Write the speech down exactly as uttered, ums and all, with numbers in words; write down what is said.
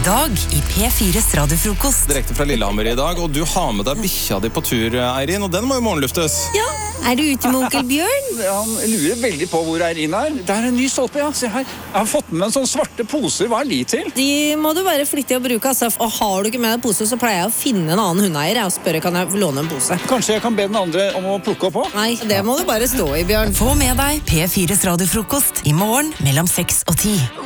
dag i P fires radiofrokost. Direkte fra Lillehammer i dag, og du har med deg bikkja di på tur, Eirin, og den må jo morgenluftes. Ja, er du ute med onkel Bjørn? Han lurer veldig på hvor Eirin er. Det er en ny stolpe, ja. Se her. Jeg har fått med en sånn svarte poser. Hva er de til? De må du være flittig å bruke, altså. Og har du ikke med deg pose, så pleier jeg å finne en annen hundeeier og spørre, kan jeg få låne en pose? Kanskje jeg kan be den andre om å plukke opp på? Nei, det må du bare stå i, Bjørn. Få med deg P fires radiofrokost i morgen mellom seks og ti.